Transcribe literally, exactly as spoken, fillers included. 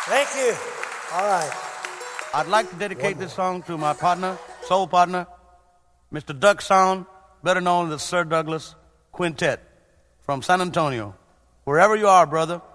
Thank you. All right. I'd like to dedicate this song to my partner, soul partner, Mister Duck Sound, better known as Sir Douglas Quintet from San Antonio. Wherever you are, brother,